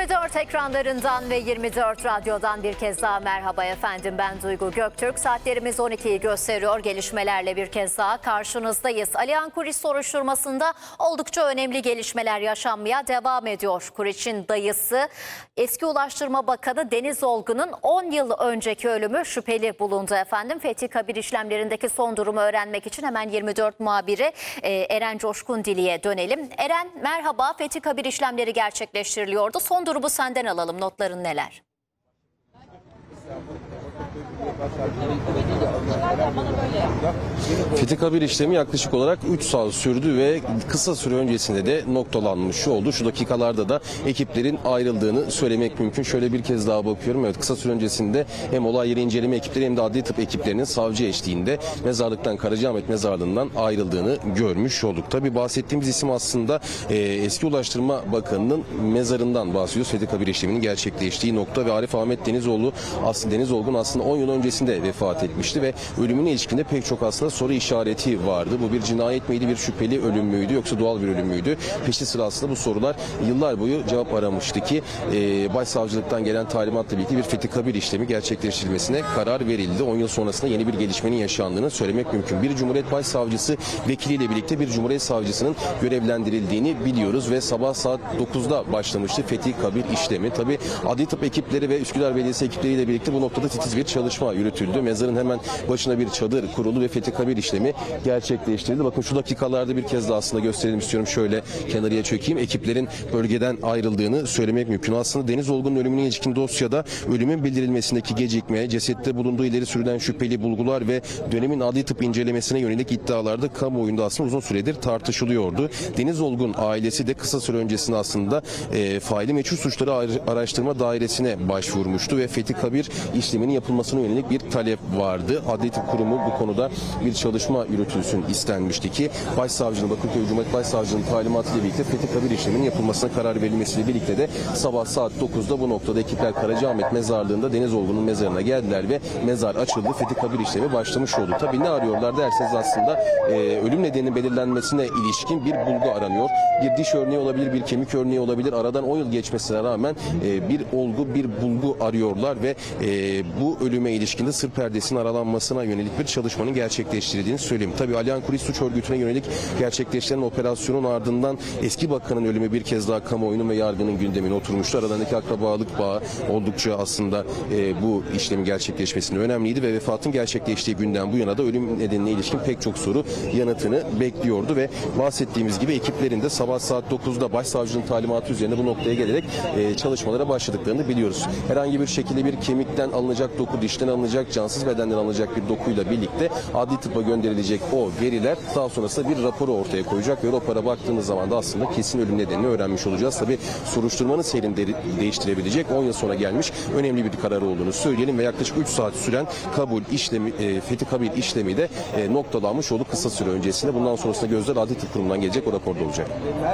24 ekranlarından ve 24 radyodan bir kez daha merhaba efendim. Ben Duygu Göktürk. Saatlerimiz 12'yi gösteriyor. Gelişmelerle bir kez daha karşınızdayız. Alihan Kuriç soruşturmasında oldukça önemli gelişmeler yaşanmaya devam ediyor. Kuriç'in dayısı eski Ulaştırma Bakanı Deniz Olgun'un 10 yıl önceki ölümü şüpheli bulundu efendim. Fethi Kabir işlemlerindeki son durumu öğrenmek için hemen 24 muhabiri Eren Coşkundili'ye dönelim. Eren merhaba. Fethi Kabir işlemleri gerçekleştiriliyordu. Son durumu senden alalım. Notların neler? Fethi Kabir işlemi yaklaşık olarak 3 saat sürdü ve kısa süre öncesinde de noktalanmış oldu. Şu dakikalarda da ekiplerin ayrıldığını söylemek mümkün. Şöyle bir kez daha bakıyorum. Evet, kısa süre öncesinde hem olay yeri inceleme ekipleri hem de adli tıp ekiplerinin savcı eşliğinde mezarlıktan, Karacaahmet Mezarlığı'ndan ayrıldığını görmüş olduk. Tabii bahsettiğimiz isim aslında eski Ulaştırma Bakanı'nın mezarından bahsediyoruz. Fethi Kabir işleminin gerçekleştiği nokta ve Arif Ahmet Deniz Olgun aslında 10 yıl öncesinde vefat etmişti ve ölümüne ilişkinde pek çok aslında soru işareti vardı. Bu bir cinayet miydi, bir şüpheli ölüm müydü yoksa doğal bir ölüm müydü? Peşi sıra aslında bu sorular yıllar boyu cevap aramıştı ki Başsavcılıktan gelen talimatla birlikte bir Fethi Kabir işlemi gerçekleştirilmesine karar verildi. 10 yıl sonrasında yeni bir gelişmenin yaşandığını söylemek mümkün. Bir Cumhuriyet Başsavcısı vekiliyle birlikte bir Cumhuriyet Savcısının görevlendirildiğini biliyoruz ve sabah saat 9'da başlamıştı Fethi Kabir işlemi. Tabii adli tıp ekipleri ve Üsküdar Belediyesi ekipleriyle birlikte bu noktada titiz bir çalışma yürütüldü. Mezarın hemen başına bir çadır kuruldu ve Fethi Kabir işlemi gerçekleştirildi. Bakın şu dakikalarda bir kez daha aslında gösterelim istiyorum. Şöyle kenarıya çökeyim. Ekiplerin bölgeden ayrıldığını söylemek mümkün. Aslında Deniz Olgun'un ölümüne ilişkin dosyada ölümün bildirilmesindeki gecikme, cesette bulunduğu ileri sürülen şüpheli bulgular ve dönemin adli tıp incelemesine yönelik iddialarda kamuoyunda aslında uzun süredir tartışılıyordu. Deniz Olgun ailesi de kısa süre öncesinde aslında faili meçhul suçları araştırma dairesine başvurmuştu ve Fethi Kabir işleminin yapılmasına yönelik bir talep vardı. Adli Tıp Kurumu bu konuda bir çalışma yürütülsün istenmişti ki Başsavcının, Bakırköy Cumhuriyet Başsavcılığı'nın talimatıyla birlikte Fethi Kabir işleminin yapılmasına karar verilmesiyle birlikte de sabah saat 9'da bu noktada ekipler Karacaahmet Mezarlığı'nda Deniz Olgun'un mezarına geldiler ve mezar açıldı. Fethi Kabir işlemi başlamış oldu. Tabii ne arıyorlar derseniz aslında ölüm nedeninin belirlenmesine ilişkin bir bulgu aranıyor. Bir diş örneği olabilir, bir kemik örneği olabilir. Aradan 10 yıl geçmesine rağmen bir olgu, bir bulgu arıyorlar ve bu ölüme ilişkinde sır perdesinin aralanmasına yönelik bir çalışmanın gerçekleştirildiğini söyleyeyim. Tabii Alihan Kuriç suç örgütüne yönelik gerçekleştirilen operasyonun ardından eski bakanın ölümü bir kez daha kamuoyunun ve yargının gündemine oturmuştu. Aralarındaki akrabalık bağı oldukça aslında bu işlemin gerçekleşmesinde önemliydi ve vefatın gerçekleştiği günden bu yana da ölüm nedenine ilişkin pek çok soru yanıtını bekliyordu ve bahsettiğimiz gibi ekiplerin de sabah saat 9'da Başsavcılığın talimatı üzerine bu noktaya gelerek çalışmalara başladıklarını biliyoruz. Herhangi bir şekilde bir kemikten alınacak doku, dişten alınacak, cansız bedenden alınacak bir dokuyla birlikte adli tıbba gönderilecek o veriler daha sonrasında bir raporu ortaya koyacak ve rapora baktığımız zaman da aslında kesin ölüm nedenini öğrenmiş olacağız. Tabii soruşturmanın seyrini değiştirebilecek 10 yıl sonra gelmiş önemli bir karar olduğunu söyleyelim ve yaklaşık 3 saat süren Fethi Kabir işlemi de noktalanmış oldu kısa süre öncesinde. Bundan sonrasında gözler adli tıp kurumundan gelecek o raporda olacak.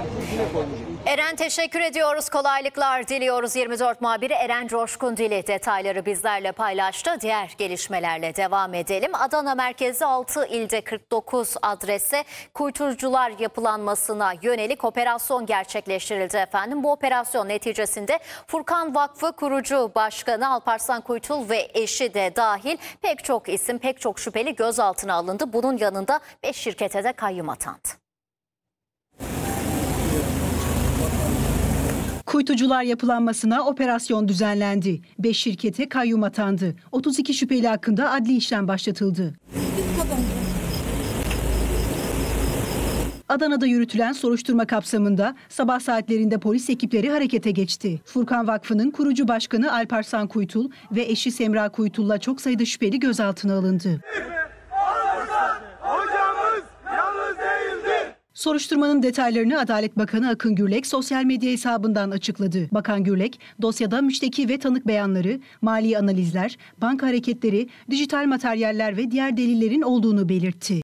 Eren teşekkür ediyoruz. Kolaylıklar diliyoruz. 24 muhabiri Eren Coşkundili detayları bizlerle paylaştı. Diğer gelişmelerle devam edelim. Adana merkezi 6 ilde 49 adrese kuytucular yapılanmasına yönelik operasyon gerçekleştirildi efendim. Bu operasyon neticesinde Furkan Vakfı kurucu başkanı Alparslan Kuytul ve eşi de dahil pek çok isim, pek çok şüpheli gözaltına alındı. Bunun yanında 5 şirkete de kayyum atandı. Kuytucular yapılanmasına operasyon düzenlendi. 5 şirkete kayyum atandı. 32 şüpheli hakkında adli işlem başlatıldı. Adana'da yürütülen soruşturma kapsamında sabah saatlerinde polis ekipleri harekete geçti. Furkan Vakfı'nın kurucu başkanı Alparslan Kuytul ve eşi Semra Kuytul'la çok sayıda şüpheli gözaltına alındı. Soruşturmanın detaylarını Adalet Bakanı Akın Gürlek sosyal medya hesabından açıkladı. Bakan Gürlek, dosyada müşteki ve tanık beyanları, mali analizler, banka hareketleri, dijital materyaller ve diğer delillerin olduğunu belirtti.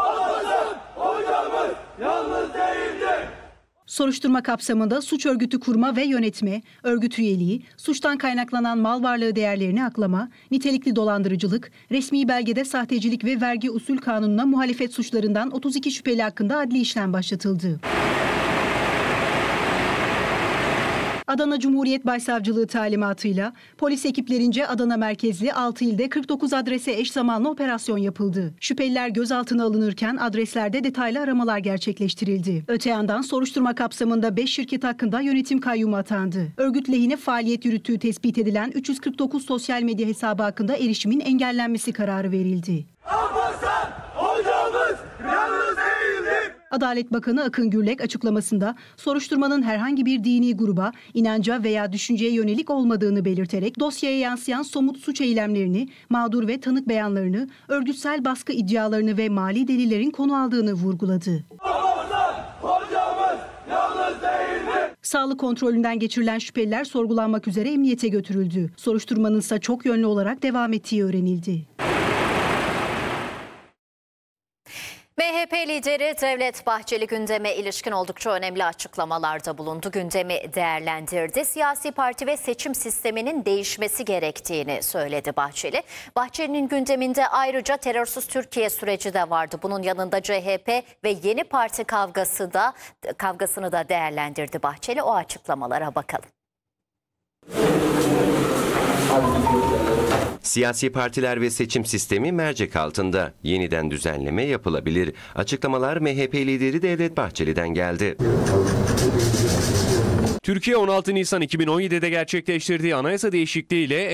Soruşturma kapsamında suç örgütü kurma ve yönetme, örgüt üyeliği, suçtan kaynaklanan mal varlığı değerlerini aklama, nitelikli dolandırıcılık, resmi belgede sahtecilik ve vergi usul kanununa muhalefet suçlarından 32 şüpheli hakkında adli işlem başlatıldı. Adana Cumhuriyet Başsavcılığı talimatıyla polis ekiplerince Adana merkezli 6 ilde 49 adrese eş zamanlı operasyon yapıldı. Şüpheliler gözaltına alınırken adreslerde detaylı aramalar gerçekleştirildi. Öte yandan soruşturma kapsamında 5 şirket hakkında yönetim kayyumu atandı. Örgüt lehine faaliyet yürüttüğü tespit edilen 349 sosyal medya hesabı hakkında erişimin engellenmesi kararı verildi. Alparslan hocamız yalnız değildir. Adalet Bakanı Akın Gürlek açıklamasında soruşturmanın herhangi bir dini gruba, inanca veya düşünceye yönelik olmadığını belirterek dosyaya yansıyan somut suç eylemlerini, mağdur ve tanık beyanlarını, örgütsel baskı iddialarını ve mali delillerin konu aldığını vurguladı. Alparslan hocamız yalnız değildir. Sağlık kontrolünden geçirilen şüpheliler sorgulanmak üzere emniyete götürüldü. Soruşturmanın ise çok yönlü olarak devam ettiği öğrenildi. MHP lideri Devlet Bahçeli gündeme ilişkin oldukça önemli açıklamalarda bulundu. Gündemi değerlendirdi. Siyasi parti ve seçim sisteminin değişmesi gerektiğini söyledi Bahçeli. Bahçeli'nin gündeminde ayrıca terörsüz Türkiye süreci de vardı. Bunun yanında CHP ve yeni parti kavgasını da değerlendirdi Bahçeli. O açıklamalara bakalım. Siyasi partiler ve seçim sistemi mercek altında. Yeniden düzenleme yapılabilir. Açıklamalar MHP lideri Devlet Bahçeli'den geldi. Türkiye 16 Nisan 2017'de gerçekleştirdiği anayasa değişikliğiyle